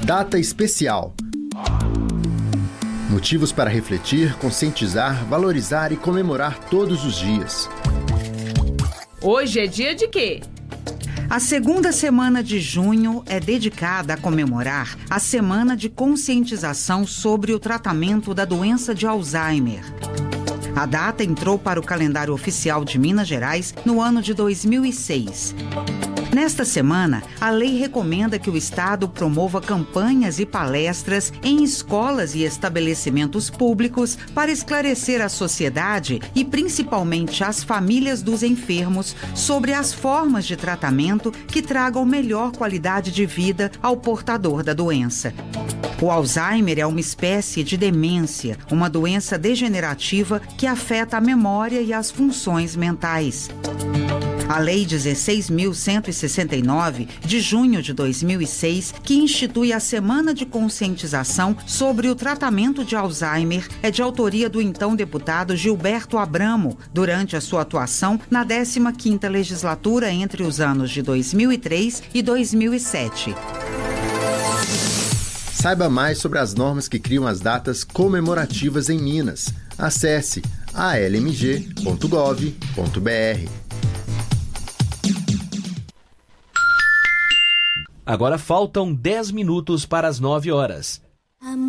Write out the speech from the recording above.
Data especial. Motivos para refletir, conscientizar, valorizar e comemorar todos os dias. Hoje é dia de quê? A segunda semana de junho é dedicada a comemorar a Semana de Conscientização sobre o tratamento da doença de Alzheimer. A data entrou para o calendário oficial de Minas Gerais no ano de 2006. Nesta semana, a lei recomenda que o Estado promova campanhas e palestras em escolas e estabelecimentos públicos para esclarecer a sociedade e principalmente as famílias dos enfermos sobre as formas de tratamento que tragam melhor qualidade de vida ao portador da doença. O Alzheimer é uma espécie de demência, uma doença degenerativa que afeta a memória e as funções mentais. A Lei 16.169, de junho de 2006, que institui a Semana de Conscientização sobre o Tratamento de Alzheimer, é de autoria do então deputado Gilberto Abramo, durante a sua atuação na 15ª legislatura entre os anos de 2003 e 2007. Saiba mais sobre as normas que criam as datas comemorativas em Minas. Acesse almg.gov.br. Agora faltam 10 minutos para as 9 horas.